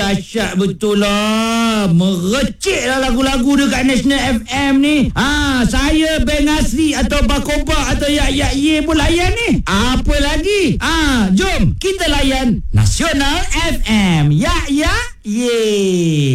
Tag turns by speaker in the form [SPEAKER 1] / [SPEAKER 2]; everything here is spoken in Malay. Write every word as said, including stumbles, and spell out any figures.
[SPEAKER 1] dahsyat betul lah. Merecik lah lagu-lagu dekat National F M ni. Ah, saya Beng Asri atau Bakoba atau Yak Yak Ye pun layan ni. Apa lagi? Ah, jom kita layan Nasional F M. Yak Yak Ye.